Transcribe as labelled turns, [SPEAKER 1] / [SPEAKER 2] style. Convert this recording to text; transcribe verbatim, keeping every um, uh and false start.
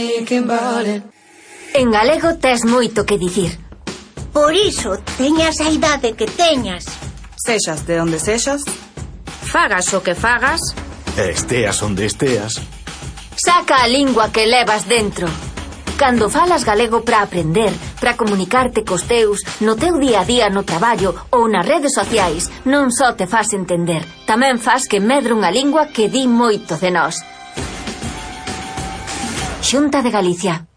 [SPEAKER 1] En galego tes moito que dicir.
[SPEAKER 2] Por iso, teñas a idade que teñas.
[SPEAKER 3] Sexas de onde sexas,
[SPEAKER 1] Fagas o que fagas,
[SPEAKER 4] Esteas onde esteas.
[SPEAKER 1] saca a lingua que levas dentro. Cando falas galego para aprender, para comunicarte cos teus, no teu día a día no traballo ou nas redes sociais, non só te fas entender, tamén fas que medre unha lingua que di moito de nós. Xunta de Galicia.